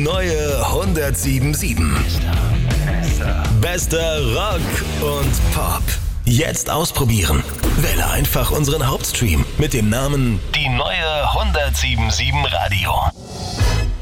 neue 107.7. Bester Rock und Pop. Jetzt ausprobieren. Wähle einfach unseren Hauptstream mit dem Namen Die neue 107.7 Radio.